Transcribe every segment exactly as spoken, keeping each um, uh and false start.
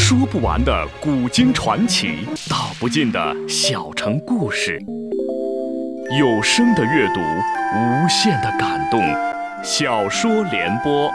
说不完的古今传奇，道不尽的小城故事。有声的阅读，无限的感动。小说联播。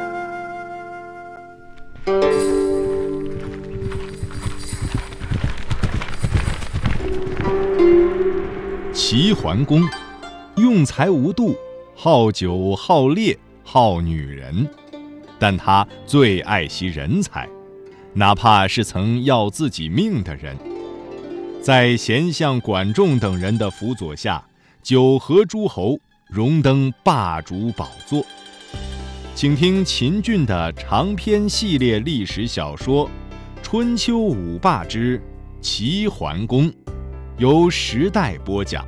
齐桓公用才无度，好酒好猎好女人，但他最爱惜人才，哪怕是曾要自己命的人。在贤相管仲等人的辅佐下，九合诸侯，荣登霸主宝座。请听秦俊的长篇系列历史小说《春秋五霸之齐桓公》，由时代播讲。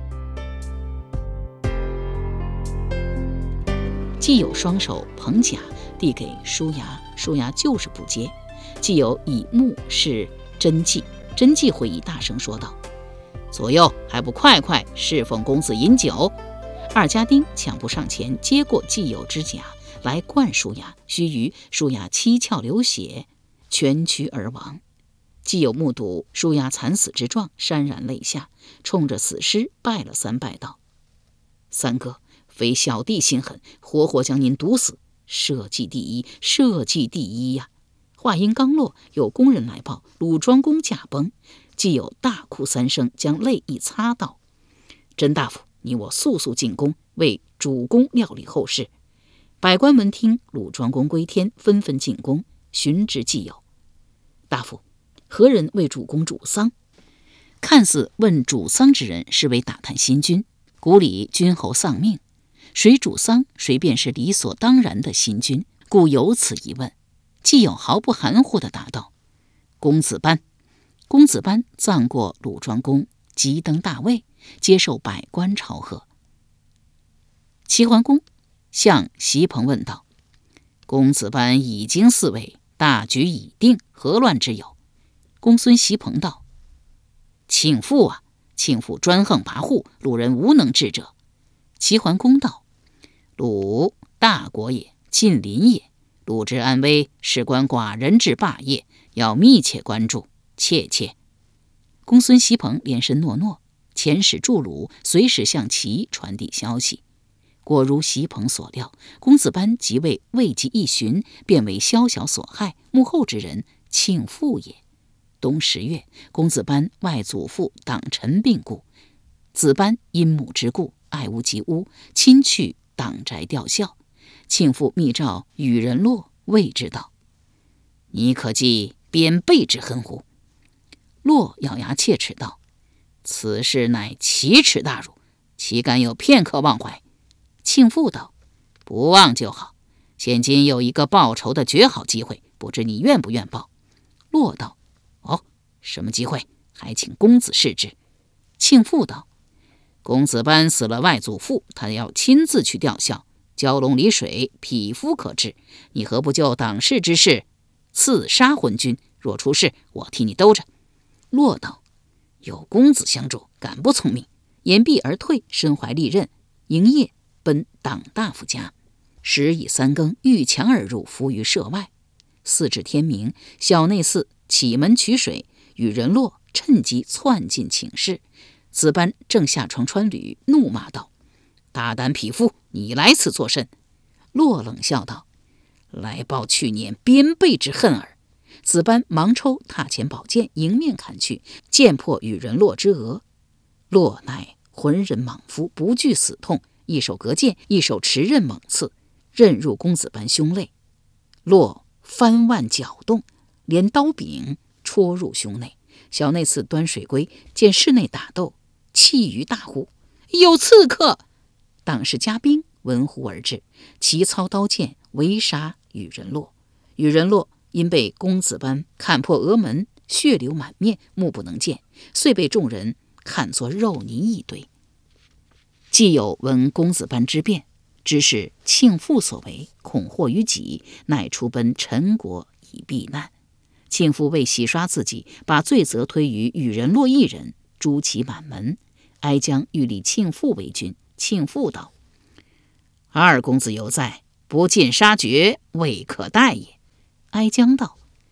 既有双手捧甲递给舒牙，舒牙就是不接；既有以目视真迹，真迹会意大声说道：“左右还不快快侍奉公子饮酒！”二家丁抢步上前接过既有之甲来灌舒牙，须臾舒牙七窍流血，蜷曲而亡。既有目睹舒牙惨死之状，潸然泪下，冲着死尸拜了三拜道：“三哥，非小弟心狠，活活将您毒死，社稷第一，社稷第一呀！”话音刚落，有工人来报鲁庄公驾崩，既有大哭三声，将泪一擦道：“甄大夫，你我速速进宫，为主公料理后事。”百官闻听鲁庄公归天，纷纷进宫寻知既有。大夫，何人为主公主丧？看似问主丧之人，是为打探新君。古里君侯丧命，谁主丧，谁便是理所当然的新君，故有此一问。既有毫不含糊地答道：“公子班。”公子班葬过鲁庄公，即登大位，接受百官朝贺。齐桓公向席鹏问道：“公子班已经嗣位，大局已定，何乱之有？”公孙席鹏道：“庆父啊，庆父专横跋扈，鲁人无能治者。”齐桓公道：“鲁大国也，近邻也，鲁之安危，事关寡人之霸业，要密切关注，切切。”公孙席鹏连声诺诺，遣使助鲁，随时向齐传递消息。果如席鹏所料，公子班即位未及一旬，便为宵小所害，幕后之人庆父也。冬十月，公子班外祖父党臣病故，子班因母之故，爱屋及乌，亲去党宅吊孝。庆父密诏与人洛，谓之道：“你可记鞭背之恨乎？”洛咬牙切齿道：“此事乃奇耻大辱，岂敢有片刻忘怀？”庆父道：“不忘就好，现今有一个报仇的绝好机会，不知你愿不愿报？”洛道：“哦，什么机会？还请公子示之。”庆父道：“公子班死了外祖父，他要亲自去吊孝，蛟龙离水，匹夫可治。你何不就党事之事，刺杀昏君？若出事，我替你兜着。”洛道：“有公子相助，敢不从命？”言毕而退，身怀利刃，营夜奔党大夫家。时已三更，遇墙而入，伏于舍外。四至天明，小内侍启门取水，与人洛趁机窜进寝室。子班正下床穿履，怒骂道：“大胆匹夫，你来此作甚？”洛冷笑道：“来报去年鞭背之恨耳。”子班忙抽踏前宝剑，迎面砍去，剑破与人洛之额。洛乃浑人莽夫，不惧死痛，一手隔剑，一手持刃猛刺，刃入公子班胸肋。洛翻腕搅动，连刀柄戳入胸内。小内侍端水归，见室内打斗，气于大呼：“有刺客！”党士加兵闻呼而至，齐操刀剑围杀与人洛。与人洛因被公子班砍破额门，血流满面，目不能见，遂被众人看作肉泥一堆。既有闻公子班之变，知是庆父所为，恐祸于己，乃出奔陈国以避难。庆父为洗刷自己，把罪责推于与人洛一人，诛其满门。哀姜欲立庆父为君，庆父道：“二公子犹在，不尽杀绝，未可待也。”哀姜道：“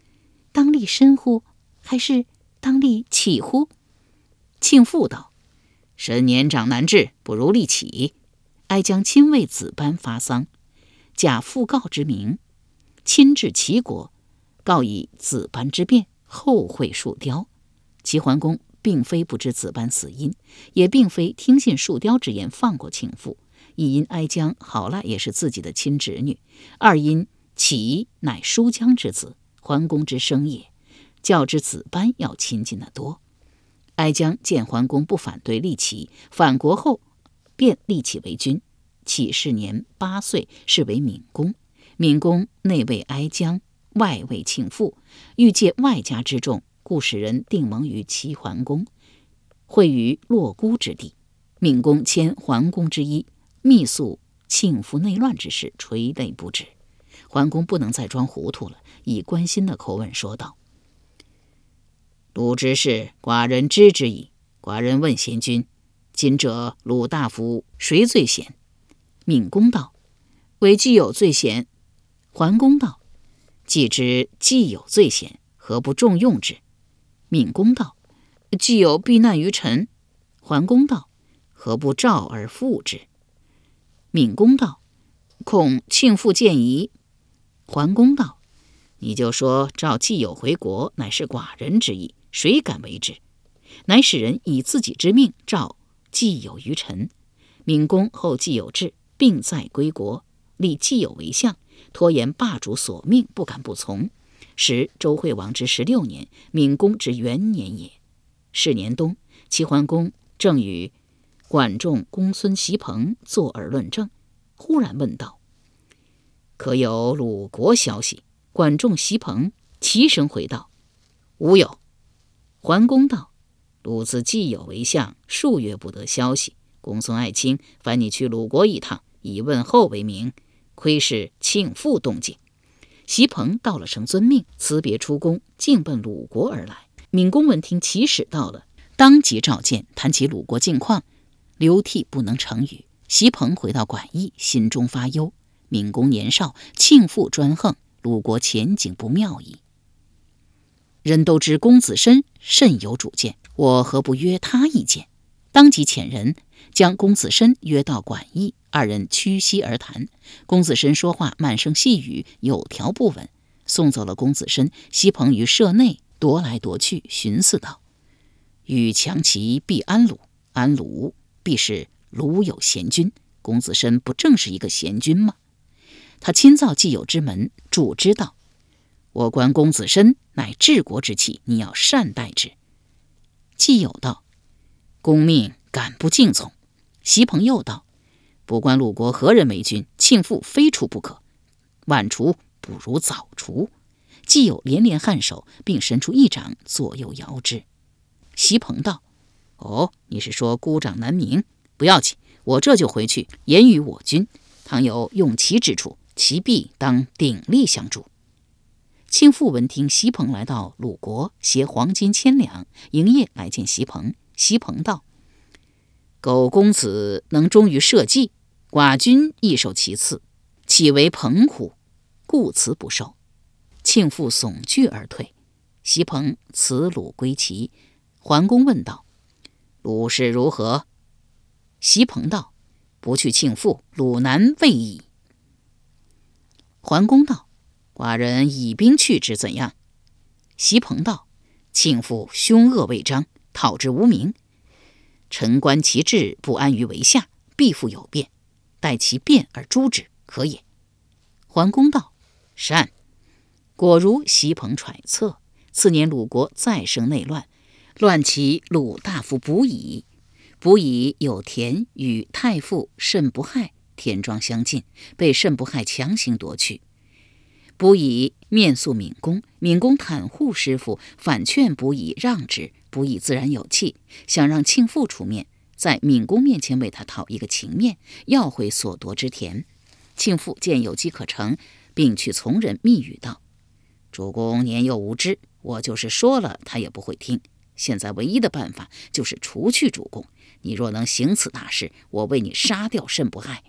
当立身乎？还是当立起乎？”庆父道：“身年长难治，不如立起。”哀将亲为子班发丧，假讣告之名，亲至齐国，告以子班之变，后会树雕。齐桓公并非不知子班死因，也并非听信树雕之言放过庆父，一因哀姜好赖也是自己的亲侄女，二因齐乃叔姜之子，桓公之生也，较之子班要亲近得多。哀姜见桓公不反对立齐，返国后便立齐为君。启是年八岁，是为闵公。闵公内为哀姜，外为庆父，欲借外家之众，故使人定盟于齐桓公，会于洛姑之地。闵公迁桓公之衣，密诉庆父内乱之事，垂泪不止。桓公不能再装糊涂了，以关心的口吻说道：“鲁之事，寡人知之矣。寡人问贤君，今者鲁大夫谁最贤？”闵公道：“唯季有最贤。”桓公道：“既知季有最贤，何不重用之？”闵公道：“季有避难于臣。”桓公道：“何不召而复之？”闵公道：“恐庆父见疑。”桓公道：“你就说召季有回国，乃是寡人之意，谁敢为之？乃使人以自己之命召季有于臣。闵公后季有至，并在归国，立季有为相，拖延霸主所命，不敢不从。时周惠王之十六年，闵公之元年也。是年冬，齐桓公正与管仲公孙袭彭坐而论政，忽然问道：“可有鲁国消息？”管仲、袭彭齐声回道：“无有。”桓公道：“鲁自季有为相，数月不得消息。公孙爱卿，烦你去鲁国一趟，以问候为名，窥视庆父动静。”袭彭道了声遵命，辞别出宫，径奔鲁国而来。闵公闻听齐使到了，当即召见，谈起鲁国近况，流涕不能成语。袭彭回到馆驿，心中发忧。闵公年少，庆父专横，鲁国前景不妙矣。人都知公子申甚有主见，我何不约他一见？当即遣人将公子申约到馆驿，二人屈膝而谈。公子申说话慢声细语，有条不紊。送走了公子申，袭彭于舍内踱来踱去，寻思道：“欲强齐必安鲁，安鲁必是鲁有贤君。公子申不正是一个贤君吗？”他亲造季有之门，主之道：“我观公子申乃治国之器，你要善待之。”季有道：“公命敢不敬从？”袭彭又道：“不管鲁国何人为君，庆父非除不可，晚除不如早除。”季有连连颔首，并伸出一掌左右摇之。袭彭道：“哦，你是说孤掌难鸣？不要紧，我这就回去言语我君，倘有用其之处，其必当鼎力相助。”庆父闻听袭彭来到鲁国，携黄金千两，营业来见袭彭。袭彭道：“苟公子能忠于社稷，寡君亦受其赐，岂为彭乎？故辞不受。”庆父悚惧而退。袭彭辞鲁归齐。桓公问道：“鲁事如何？”袭彭道：“不去庆父，鲁难未矣。”桓公道：“寡人以兵去之，怎样？”袭彭道：“庆父凶恶未彰，讨之无名。臣观其志，不安于为下，必复有变，待其变而诛之，可也。”桓公道：“善。”果如袭彭揣测。次年鲁国再生内乱，乱其鲁大夫卜乙。卜乙有田与太傅慎不害田庄相近，被慎不害强行夺去。卜乙面诉闵公，闵公袒护师傅，反劝卜乙让之。卜乙自然有气，想让庆父出面，在闵公面前为他讨一个情面，要回所夺之田。庆父见有机可乘，并去从人密语道：“主公年幼无知，我就是说了，他也不会听。现在唯一的办法就是除去主公。你若能行此大事，我为你杀掉慎不害。”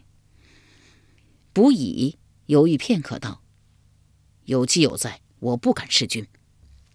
卜乙犹豫片刻道：“有基有在，我不敢弑君。”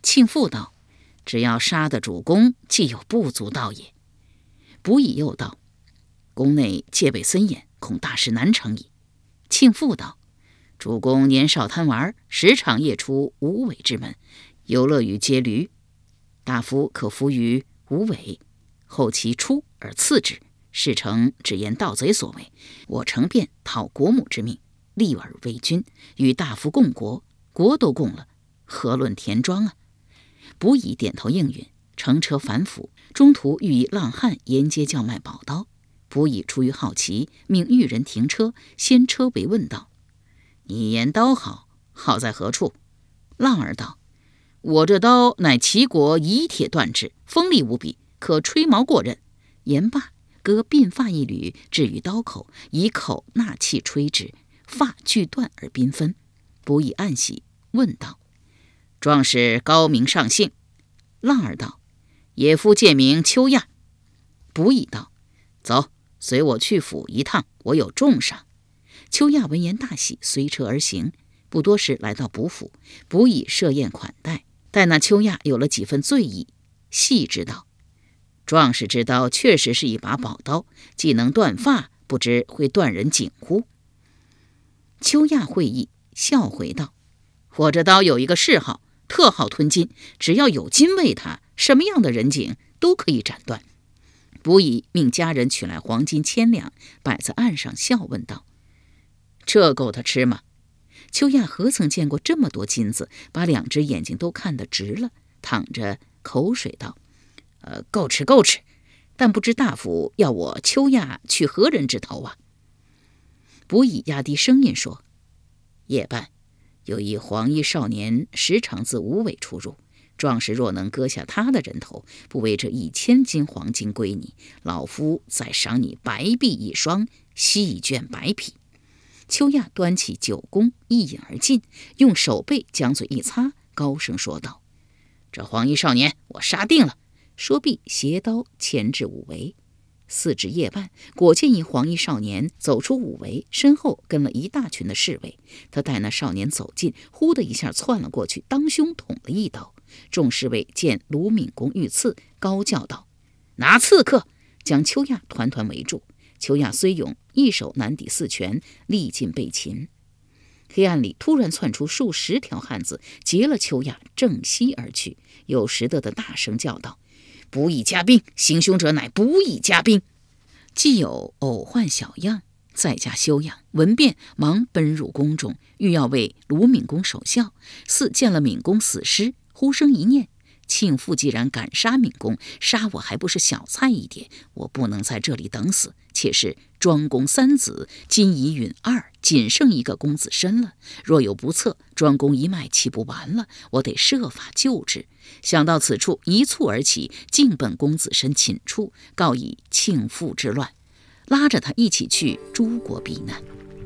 庆父道：只要杀得主公，既有不足道也。卜乙又道：宫内戒备森严，恐大事难成矣。庆父道：主公年少贪玩，时常夜出无为之门，游乐于街闾，大夫可服于无为，后其出而刺之。事成只言盗贼所为，我诚便讨国母之命，立而为君，与大夫共国，国都共了，何论田庄啊？卜乙点头应允，乘车返府，中途遇一浪汉沿街叫卖宝刀。卜乙出于好奇，命玉人停车，先车为问道：你言刀好，好在何处？浪儿道：我这刀乃齐国以铁锻制，锋利无比，可吹毛过刃。言罢，割鬓发一缕，置于刀口，以口纳气吹之，发俱断而缤纷。卜乙暗喜，问道：壮士高明上姓？浪儿道：野夫借名秋亚。卜乙道：走，随我去府一趟，我有重赏。秋亚闻言大喜，随车而行。不多时来到卜府，卜乙设宴款待，待那秋亚有了几分醉意，细知道壮士之刀确实是一把宝刀，既能断发，不知会断人颈乎？秋亚会意，笑回道：我这刀有一个嗜好，特好吞金，只要有金喂它，什么样的人颈都可以斩断。卜乙命家人取来黄金千两，摆在案上，笑问道：这够他吃吗？秋亚何曾见过这么多金子，把两只眼睛都看得直了，淌着口水道：呃，够吃够吃，但不知大夫要我秋亚去何人之头啊？卜乙压低声音说：夜半有一黄衣少年，时常自无尾出入，壮士若能割下他的人头，不为这一千斤黄金归你，老夫再赏你白璧一双，细绢白匹。秋亚端起酒盅，一饮而尽，用手背将嘴一擦，高声说道：这黄衣少年我杀定了。说毕，携刀牵至五围。四至夜半，果见一黄衣少年走出五围，身后跟了一大群的侍卫。他待那少年走近，忽的一下窜了过去，当胸捅了一刀。众侍卫见卢敏公遇刺，高叫道：拿刺客！将秋亚团团围住。秋亚虽勇，一手难抵四拳，力尽被擒。黑暗里突然窜出数十条汉子，劫了秋亚，正西而去。有识得的大声叫道：卜乙加兵！行凶者乃卜乙加兵！既有偶患小样，在家休养，闻变忙奔入宫中，欲要为卢敏公守孝。似见了敏公死尸，忽生一念：庆父既然敢杀敏公，杀我还不是小菜一碟？我不能在这里等死。且是庄公三子，今已允二，仅剩一个公子身了。若有不测，庄公一脉岂不完了？我得设法救之。想到此处，一蹴而起，径奔公子身寝处，告以庆父之乱，拉着他一起去诸国避难。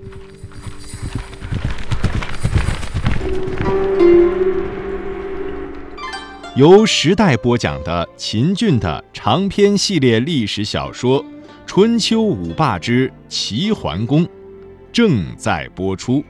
由时代播讲的秦俊的长篇系列历史小说《春秋五霸之齐桓公》正在播出。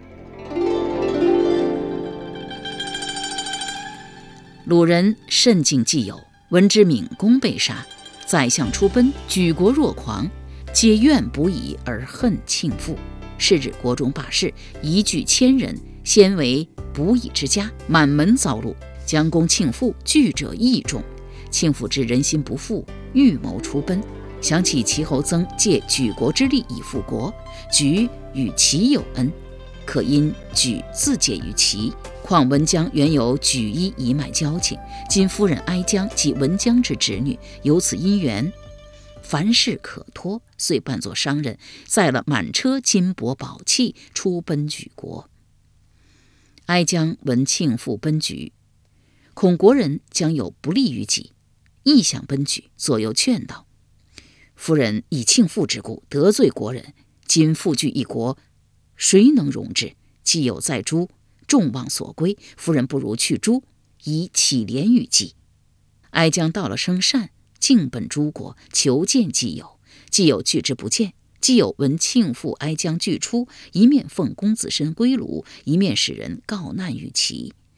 鲁人甚敬既友，闻之敏公被杀，宰相出奔，举国若狂，皆怨卜乙而恨庆父。是日国中罢市，一聚千人，先为卜乙之家，满门遭戮。将攻庆父，惧者亦众。庆父知人心不复，预谋出奔。想起齐侯曾借举国之力以复国，举与齐有恩，可因举自解于齐。况文姜原有举一一脉交情，今夫人哀姜即文姜之侄女，有此姻缘，凡事可托，遂扮作商人，载了满车金帛宝器，出奔举国。哀姜闻庆父奔举，恐国人将有不利于己，亦想奔举，左右劝道：夫人以庆父之故得罪国人，今复据一国，谁能容之？既有在诸，众望所归，夫人不如去诸，以乞怜于己。哀姜到了生善，径奔诸国，求见既有。既有拒之不见，既有闻庆父哀姜俱出，一面奉公子身归鲁，一面使人告难于齐。